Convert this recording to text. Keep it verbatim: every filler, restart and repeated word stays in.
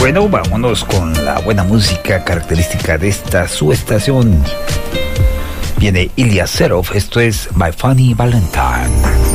Bueno, vámonos con la buena música característica de esta su estación. Viene Ilya Serov, esto es My Funny Valentine.